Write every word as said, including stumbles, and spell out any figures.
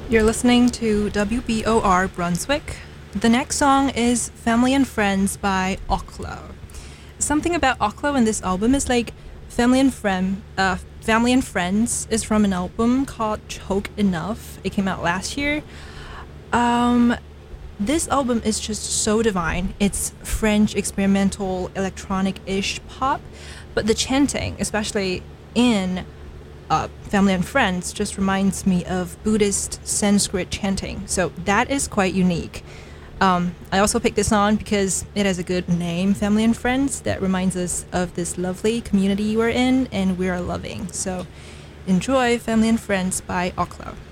You're listening to W B O R Brunswick. The next song is Family and Friends by Oklo. Something about Oklo in this album is like Family and Friend, uh, Family and Friends is from an album called Choke Enough. It came out last year. Um, this album is just so divine. It's French experimental electronic-ish pop, but the chanting, especially in uh, Family and Friends, just reminds me of Buddhist Sanskrit chanting. So that is quite unique. Um, I also picked this on because it has a good name, Family and Friends, that reminds us of this lovely community we're in and we're loving. So enjoy Family and Friends by Oklo.